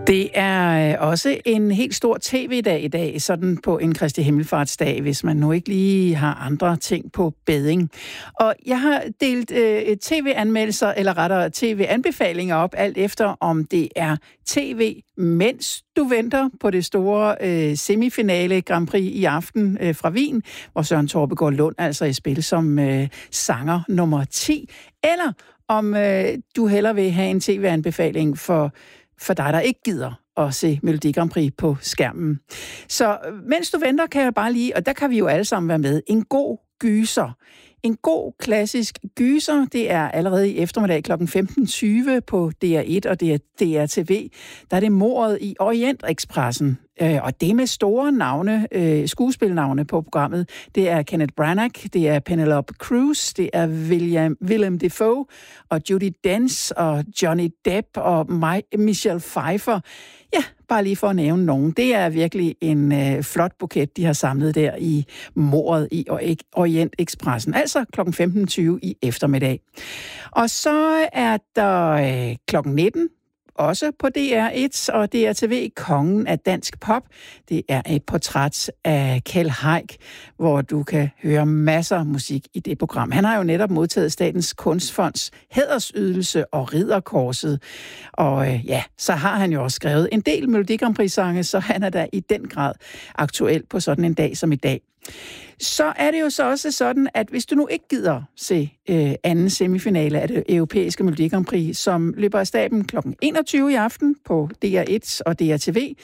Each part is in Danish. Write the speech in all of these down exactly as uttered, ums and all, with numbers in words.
Det er også en helt stor tv-dag i dag, sådan på en Kristi Himmelfartsdag, hvis man nu ikke lige har andre ting på bedding. Og jeg har delt øh, tv-anmeldelser, eller rettere tv-anbefalinger op, alt efter om det er tv, mens du venter på det store øh, semifinale Grand Prix i aften øh, fra Wien, hvor Søren Torbegaard Lund altså i spil som øh, sanger nummer ti, eller om øh, du hellere vil have en tv-anbefaling for for dig, der ikke gider at se Melodi Grand Prix på skærmen. Så mens du venter, kan jeg bare lige, og der kan vi jo alle sammen være med, en god gyser. En god klassisk gyser, det er allerede i eftermiddag klokken femten tyve på D R et og D R T V. Der er det mordet i Orientekspressen. Og det med store navne, skuespilnavne på programmet. Det er Kenneth Branagh, det er Penelope Cruz, det er William, Willem Dafoe og Judi Dench og Johnny Depp og Michelle Pfeiffer. Ja, bare lige for at nævne nogen. Det er virkelig en øh, flot buket, de har samlet der i mordet i Orientekspressen. Altså klokken femten tyve i eftermiddag. Og så er der øh, klokken nitten. Også på D R et og D R T V, kongen af dansk pop. Det er et portræt af Kjeld Haik, hvor du kan høre masser af musik i det program. Han har jo netop modtaget Statens Kunstfonds hædersydelse og ridderkorset. Og øh, ja, så har han jo også skrevet en del Melodi Grand Prix-sange, så han er da i den grad aktuel på sådan en dag som i dag. Så er det jo så også sådan, at hvis du nu ikke gider se øh, anden semifinale af det europæiske Melodi Grand Prix, som løber af stablen klokken enogtyve i aften på D R et og D R T V,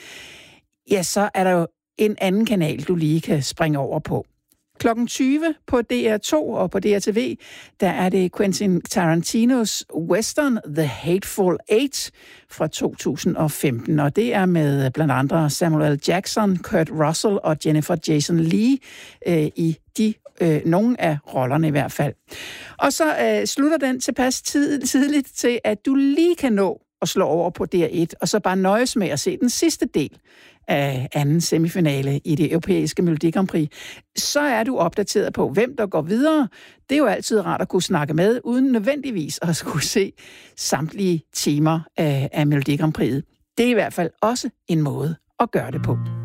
ja, så er der jo en anden kanal, du lige kan springe over på. klokken tyve på D R to og på D R T V, der er det Quentin Tarantinos western The Hateful Eight fra to tusind og femten, og det er med blandt andre Samuel L. Jackson, Kurt Russell og Jennifer Jason Leigh øh, i de øh, nogle af rollerne i hvert fald. Og så øh, slutter den tilpas tid, tidligt til, at du lige kan nå at slå over på D R et, og så bare nøjes med at se den sidste del af anden semifinale i det europæiske Melodi Grand Prix, så er du opdateret på, hvem der går videre. Det er jo altid rart at kunne snakke med, uden nødvendigvis at skulle se samtlige timer af, af Melodi Grand Prix. Det er i hvert fald også en måde at gøre det på.